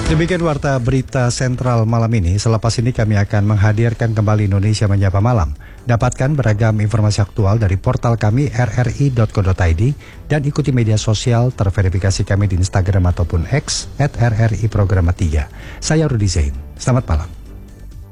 Demikian Warta Berita Sentral malam ini. Selepas ini kami akan menghadirkan kembali Indonesia Menyapa Malam. Dapatkan beragam informasi aktual dari portal kami rri.co.id dan ikuti media sosial terverifikasi kami di Instagram ataupun X @RRI Programa 3. Saya Rudi Zain. Selamat malam.